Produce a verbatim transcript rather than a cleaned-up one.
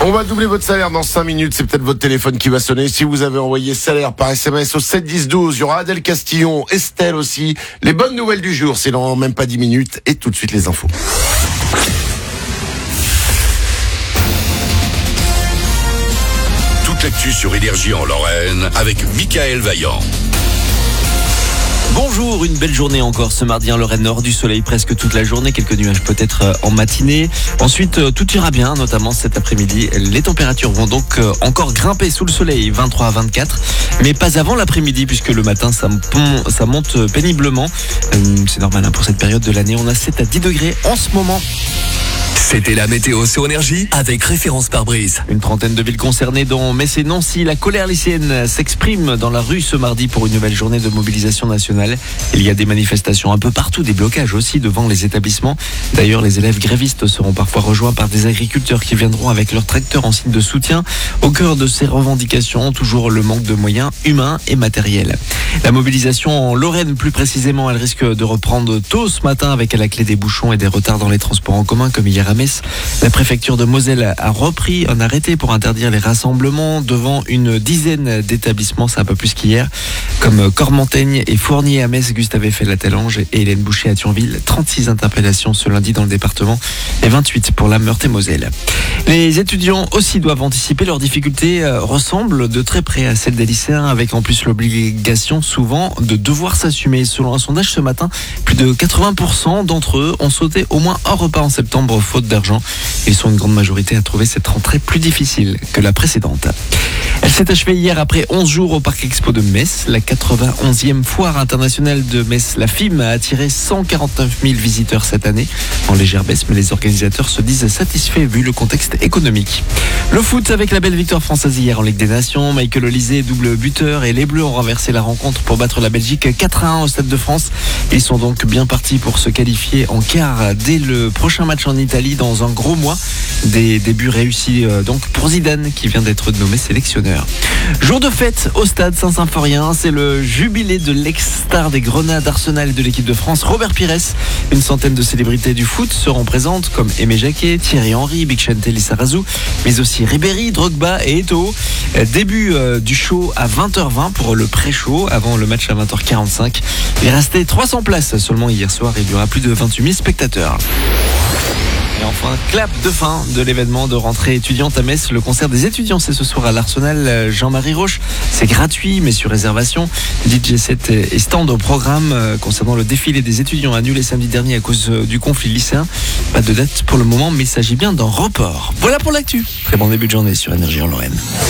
On va doubler votre salaire dans cinq minutes. C'est peut-être votre téléphone qui va sonner. Si vous avez envoyé salaire par S M S au sept dix douze, il y aura Adèle Castillon, Estelle aussi. Les bonnes nouvelles du jour, c'est dans même pas dix minutes. Et tout de suite les infos. Toute l'actu sur Énergie en Lorraine avec Michael Vaillant. Bonjour, une belle journée encore ce mardi en Lorraine Nord, du soleil presque toute la journée, quelques nuages peut-être en matinée. Ensuite, tout ira bien, notamment cet après-midi. Les températures vont donc encore grimper sous le soleil, vingt-trois à vingt-quatre, mais pas avant l'après-midi puisque le matin ça, ça monte péniblement. C'est normal pour cette période de l'année, on a sept à dix degrés en ce moment. C'était la météo sur Énergie avec référence pare-brise. Une trentaine de villes concernées dont Metz et Nancy. La colère lycéenne s'exprime dans la rue ce mardi pour une nouvelle journée de mobilisation nationale. Il y a des manifestations un peu partout, des blocages aussi devant les établissements. D'ailleurs, les élèves grévistes seront parfois rejoints par des agriculteurs qui viendront avec leurs tracteurs en signe de soutien. Au cœur de ces revendications, toujours le manque de moyens humains et matériels. La mobilisation en Lorraine, plus précisément, elle risque de reprendre tôt ce matin avec à la clé des bouchons et des retards dans les transports en commun comme hier à Metz. La préfecture de Moselle a repris un arrêté pour interdire les rassemblements devant une dizaine d'établissements, c'est un peu plus qu'hier, comme Cormontaigne et Fournier à Metz, Gustave Eiffel à Talange et Hélène Boucher à Thionville. trente-six interpellations ce lundi dans le département et vingt-huit pour la Meurthe-et-Moselle. Les étudiants aussi doivent anticiper leurs difficultés, euh, ressemblent de très près à celles des lycéens, avec en plus l'obligation souvent de devoir s'assumer. Selon un sondage ce matin, plus de quatre-vingts pour cent d'entre eux ont sauté au moins un repas en septembre faute d'argent. Ils sont une grande majorité à trouver cette rentrée plus difficile que la précédente. Elle s'est achevée hier après onze jours au Parc Expo de Metz. La quatre-vingt-onzième foire internationale de Metz, la F I M, a attiré cent quarante-neuf mille visiteurs cette année, en légère baisse, mais les organisateurs se disent satisfaits vu le contexte économique. Le foot avec la belle victoire française hier en Ligue des Nations. Michael Olise, double buteur, et les Bleus ont renversé la rencontre pour battre la Belgique quatre à un au Stade de France. Ils sont donc bien partis pour se qualifier en quart dès le prochain match en Italie dans un gros mois. Des débuts réussis donc pour Zidane qui vient d'être nommé sélectionneur. Jour de fête au stade Saint-Symphorien, c'est le jubilé de l'ex-star des Grenades, Arsenal et de l'équipe de France, Robert Pires. Une centaine de célébrités du foot seront présentes comme Aimé Jacquet, Thierry Henry, Big Chente, Lissarazu, mais aussi Ribéry, Drogba et Eto'o. Début euh, du show à vingt heures vingt pour le pré-show, avant le match à vingt heures quarante-cinq. Il restait trois cents places seulement hier soir et il y aura plus de vingt-huit mille spectateurs. Et enfin, clap de fin de l'événement de rentrée étudiante à Metz. Le concert des étudiants, c'est ce soir à l'Arsenal Jean-Marie Roche. C'est gratuit, mais sur réservation. D J set et stand au programme concernant le défilé des étudiants annulé samedi dernier à cause du conflit lycéen. Pas de date pour le moment, mais il s'agit bien d'un report. Voilà pour l'actu. Très bon début de journée sur Énergie en Lorraine.